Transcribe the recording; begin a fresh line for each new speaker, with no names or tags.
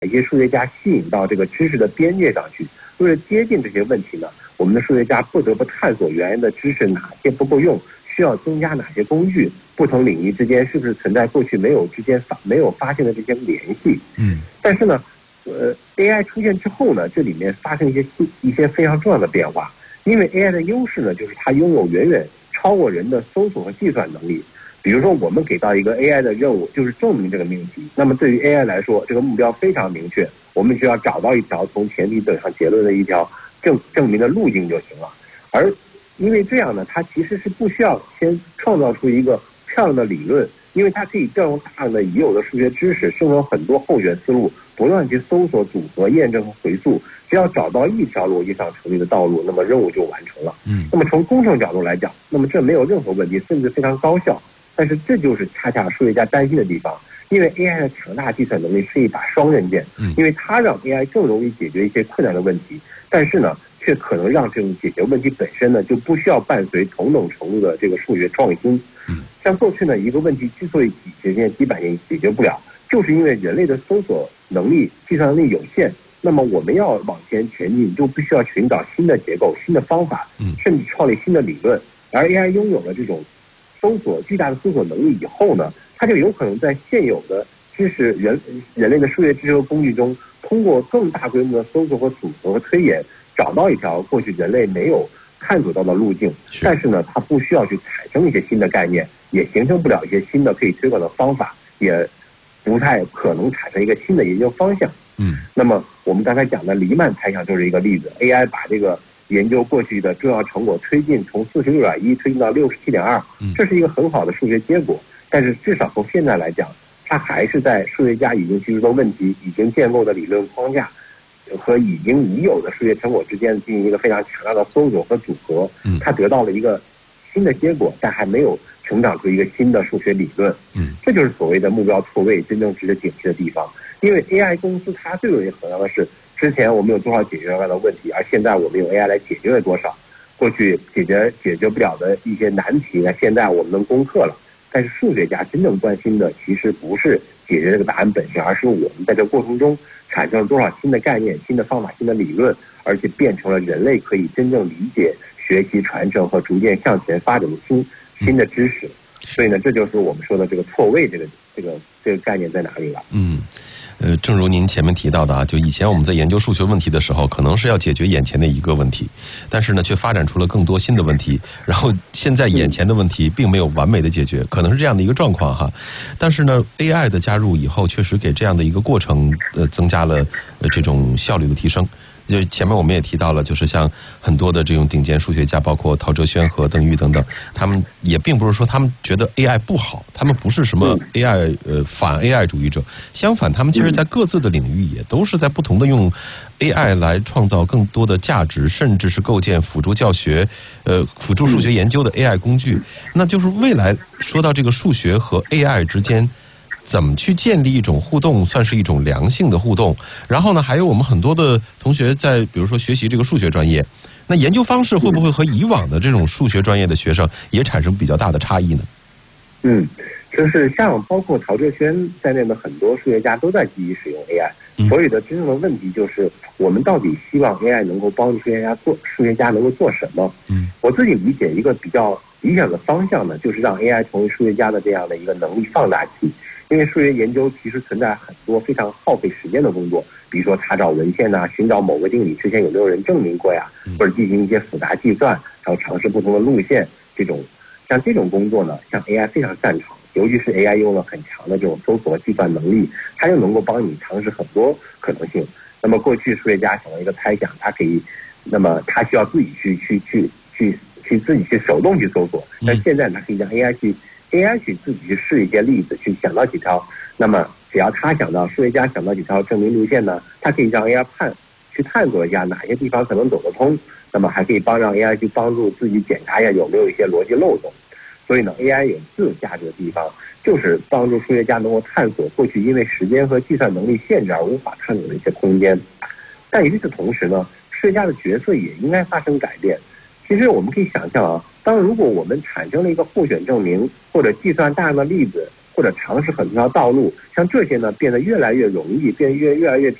一些数学家吸引到这个知识的边界上去。为了接近这些问题呢，我们的数学家不得不探索原来的知识哪些不够用，需要增加哪些工具，不同领域之间是不是存在过去没有发现的这些联系。但是呢，AI 出现之后呢，这里面发生一些非常重要的变化。因为 AI 的优势呢，就是它拥有远远超过人的搜索和计算能力。比如说，我们给到一个 AI 的任务，就是证明这个命题。那么对于 AI 来说，这个目标非常明确，我们只要找到一条从前提等上结论的一条证明的路径就行了。而因为这样呢，它其实是不需要先创造出一个漂亮的理论，因为它可以调用大量的已有的数学知识，生成很多后学思路，不断去搜索、组合、验证和回溯。只要找到一条逻辑上成立的道路，那么任务就完成了。那么从工程角度来讲，那么这没有任何问题，甚至非常高效。但是这就是恰恰数学家担心的地方，因为 AI 的强大计算能力是一把双刃剑，因为它让 AI 更容易解决一些困难的问题，但是呢，却可能让这种解决问题本身呢，就不需要伴随同等程度的这个数学创新。像过去呢，一个问题之所以几十年、几百年解决不了，就是因为人类的搜索能力、计算能力有限。那么我们要往前前进，就必须要寻找新的结构、新的方法，甚至创立新的理论。而 AI 拥有了这种巨大的搜索能力以后呢，它就有可能在现有的知识人类的数学知识和工具中，通过更大规模的搜索和组合和推演，找到一条过去人类没有探索到的路径。但是呢，它不需要去产生一些新的概念，也形成不了一些新的可以推广的方法，也不太可能产生一个新的研究方向。那么我们刚才讲的黎曼猜想就是一个例子。 AI 把这个研究过去的重要成果从46.1推进到67.2，这是一个很好的数学结果。但是至少从现在来讲，它还是在数学家已经提出的问题、已经建构的理论框架和已有的数学成果之间进行一个非常强大的搜索和组合。它得到了一个新的结果，但还没有成长出一个新的数学理论。这就是所谓的目标错位真正值得警惕的地方。因为 AI 公司它最容易衡量的是，之前我们有多少解决的问题，而现在我们用 AI 来解决了多少。过去解决不了的一些难题呢，现在我们能攻克了。但是数学家真正关心的其实不是解决这个答案本身，而是我们在这个过程中产生了多少新的概念、新的方法、新的理论，而且变成了人类可以真正理解、学习、传承和逐渐向前发展的新的知识。所以呢，这就是我们说的这个错位这个概念在哪里了。
正如您前面提到的啊，就以前我们在研究数学问题的时候，可能是要解决眼前的一个问题，但是呢，却发展出了更多新的问题，然后现在眼前的问题并没有完美的解决，可能是这样的一个状况哈。但是呢 ，AI 的加入以后，确实给这样的一个过程增加了这种效率的提升。就前面我们也提到了，就是像很多的这种顶尖数学家，包括陶哲轩和邓玉等等，他们也并不是说他们觉得 AI 不好，他们不是什么 AI 反 AI 主义者，相反，他们其实在各自的领域也都是在不同的用 AI 来创造更多的价值，甚至是构建辅助教学、辅助数学研究的 AI 工具。那就是未来说到这个数学和 AI 之间，怎么去建立一种互动，算是一种良性的互动。然后呢，还有我们很多的同学在比如说学习这个数学专业，那研究方式会不会和以往的这种数学专业的学生也产生比较大的差异呢？
就是像包括陶哲轩在内的很多数学家都在积极使用 AI，所以的真正的问题就是我们到底希望 AI 能够帮助数学家能够做什么？我自己理解一个比较理想的方向呢，就是让 AI 成为数学家的这样的一个能力放大器。因为数学研究其实存在很多非常耗费时间的工作，比如说查找文献寻找某个定理之前有没有人证明过呀，或者进行一些复杂计算，然后尝试不同的路线，像这种工作呢，像 AI 非常擅长，尤其是 AI 用了很强的这种搜索计算能力，它就能够帮你尝试很多可能性。那么过去数学家想到一个猜想，那么他需要自己去自己去手动去搜索，但现在他可以让 AI 去自己去试一些例子，去想到几条。那么只要他数学家想到几条证明路线呢，他可以让 AI 去探索一下哪些地方可能走得通。那么还可以让 AI 去帮助自己检查一下有没有一些逻辑漏洞。所以呢 AI 有自有价值的地方，就是帮助数学家能够探索过去因为时间和计算能力限制而无法探索的一些空间。但与此同时呢，数学家的角色也应该发生改变。其实我们可以想象啊，如果我们产生了一个候选证明，或者计算大量的例子， 或者尝试很多条道路，像这些呢变得越来越容易，变得越来越